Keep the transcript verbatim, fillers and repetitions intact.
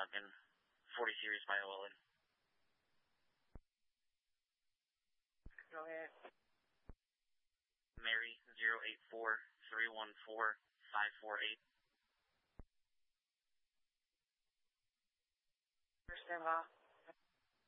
Duncan, forty series by O L N. Go ahead. Mary, zero eight four, three one four, five four eight. Stand by.